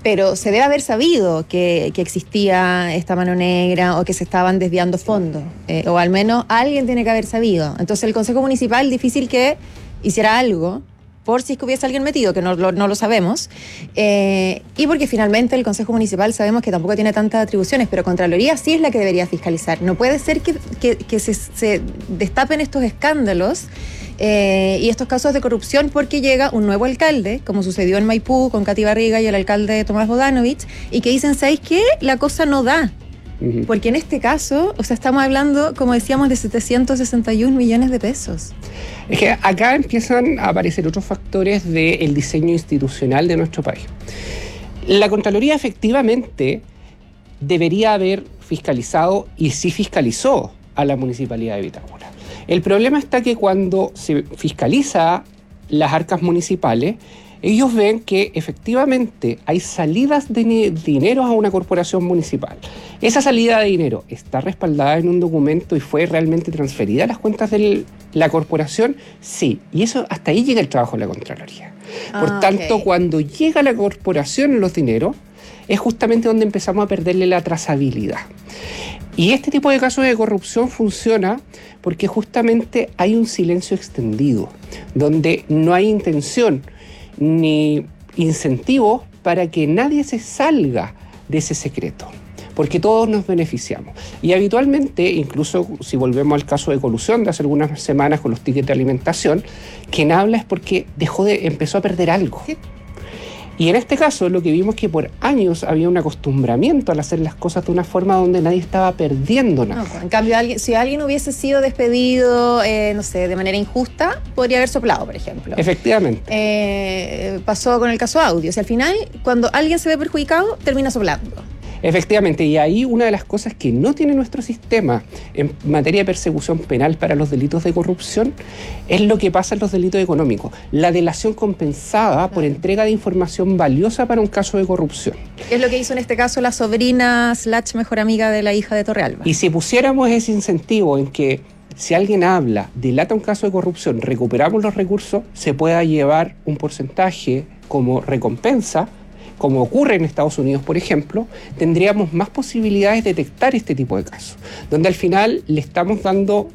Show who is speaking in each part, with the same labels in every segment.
Speaker 1: Pero se debe haber sabido que existía esta mano negra o que se estaban desviando fondos, o al menos alguien tiene que haber sabido. Entonces el Consejo Municipal, difícil que hiciera algo por si es que hubiese alguien metido, que no lo sabemos, y porque finalmente el Consejo Municipal sabemos que tampoco tiene tantas atribuciones, pero Contraloría sí es la que debería fiscalizar. No puede ser que se destapen estos escándalos y estos casos de corrupción porque llega un nuevo alcalde, como sucedió en Maipú con Katy Barriga y el alcalde Tomás Bodanovich, y que dicen, ¿sabéis qué? La cosa no da. Porque en este caso, o sea, estamos hablando, como decíamos, de 761 millones de pesos.
Speaker 2: Es que acá empiezan a aparecer otros factores del diseño institucional de nuestro país. La Contraloría efectivamente debería haber fiscalizado, y sí fiscalizó, a la Municipalidad de Vitacura. El problema está que cuando se fiscaliza las arcas municipales, ellos ven que efectivamente hay salidas de dinero a una corporación municipal. Esa salida de dinero está respaldada en un documento y fue realmente transferida a las cuentas de la corporación, sí. Y eso, hasta ahí llega el trabajo de la Contraloría. Por tanto, cuando llega a la corporación los dineros, es justamente donde empezamos a perderle la trazabilidad. Y este tipo de casos de corrupción funciona porque justamente hay un silencio extendido, donde no hay intención ni incentivos para que nadie se salga de ese secreto, porque todos nos beneficiamos. Y habitualmente, incluso si volvemos al caso de colusión de hace algunas semanas con los tickets de alimentación, quien habla es porque empezó a perder algo. Sí. Y en este caso lo que vimos es que por años había un acostumbramiento al hacer las cosas de una forma donde nadie estaba perdiendo nada.
Speaker 1: No, en cambio, si alguien hubiese sido despedido, no sé, de manera injusta, podría haber soplado, por ejemplo.
Speaker 2: Efectivamente.
Speaker 1: Pasó con el caso Audio. O sea, al final, cuando alguien se ve perjudicado, termina soplando.
Speaker 2: Efectivamente, y ahí una de las cosas que no tiene nuestro sistema en materia de persecución penal para los delitos de corrupción es lo que pasa en los delitos económicos, la delación compensada por entrega de información valiosa para un caso de corrupción.
Speaker 1: Es lo que hizo en este caso la sobrina / mejor amiga de la hija de Torrealba.
Speaker 2: Y si pusiéramos ese incentivo en que si alguien habla, delata un caso de corrupción, recuperamos los recursos, se pueda llevar un porcentaje como recompensa, como ocurre en Estados Unidos, por ejemplo, tendríamos más posibilidades de detectar este tipo de casos, donde al final le estamos dando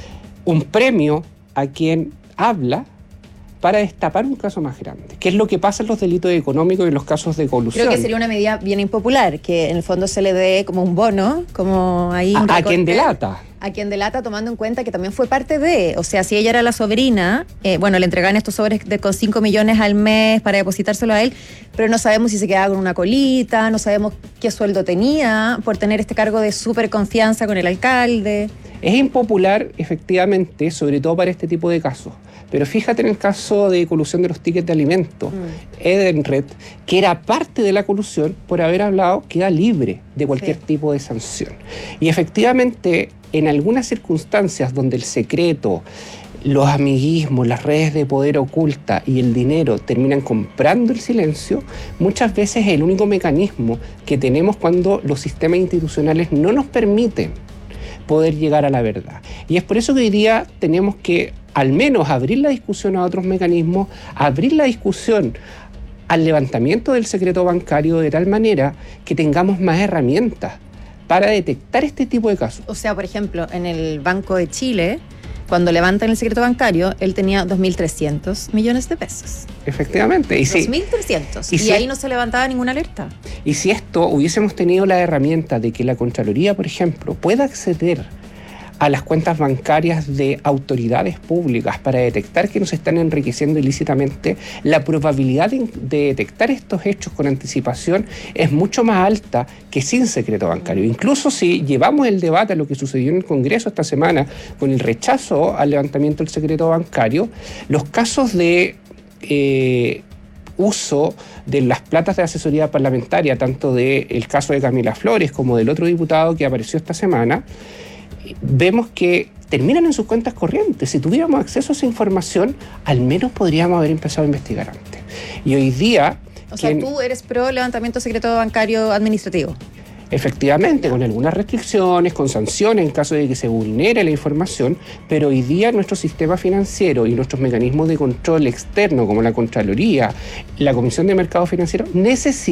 Speaker 2: un premio a quien habla para destapar un caso más grande, que es lo que pasa en los delitos económicos y en los casos de colusión.
Speaker 1: Creo que sería una medida bien impopular, que en el fondo se le dé como un bono, como ahí
Speaker 2: a quien delata.
Speaker 1: A quien delata, tomando en cuenta que también fue parte de, o sea, si ella era la sobrina, bueno, le entregaban estos sobres con 5 millones al mes para depositárselo a él, pero no sabemos si se quedaba con una colita, no sabemos qué sueldo tenía por tener este cargo de súper confianza con el alcalde.
Speaker 2: Es impopular, efectivamente, sobre todo para este tipo de casos. Pero fíjate en el caso de colusión de los tickets de alimentos. Edenred, que era parte de la colusión, por haber hablado, queda libre de cualquier tipo de sanción. Y efectivamente, en algunas circunstancias donde el secreto, los amiguismos, las redes de poder oculta y el dinero terminan comprando el silencio, muchas veces es el único mecanismo que tenemos cuando los sistemas institucionales no nos permiten poder llegar a la verdad. Y es por eso que hoy día tenemos que al menos abrir la discusión a otros mecanismos, abrir la discusión al levantamiento del secreto bancario de tal manera que tengamos más herramientas para detectar este tipo de casos. O
Speaker 1: sea, por ejemplo, en el Banco de Chile, cuando levantan el secreto bancario, él tenía 2.300 millones de pesos.
Speaker 2: Efectivamente.
Speaker 1: 2.300. Y ahí no se levantaba ninguna alerta.
Speaker 2: Y si esto hubiésemos tenido la herramienta de que la Contraloría, por ejemplo, pueda acceder a las cuentas bancarias de autoridades públicas para detectar que nos están enriqueciendo ilícitamente, la probabilidad de detectar estos hechos con anticipación es mucho más alta que sin secreto bancario. Incluso si llevamos el debate a lo que sucedió en el Congreso esta semana con el rechazo al levantamiento del secreto bancario, los casos de uso de las platas de asesoría parlamentaria, tanto del caso de Camila Flores como del otro diputado que apareció esta semana, vemos que terminan en sus cuentas corrientes. Si tuviéramos acceso a esa información, al menos podríamos haber empezado a investigar antes. Y hoy día...
Speaker 1: O sea, tú eres pro levantamiento secreto bancario administrativo.
Speaker 2: Efectivamente, con algunas restricciones, con sanciones en caso de que se vulnere la información, pero hoy día nuestro sistema financiero y nuestros mecanismos de control externo, como la Contraloría, la Comisión de Mercado Financiero, necesitan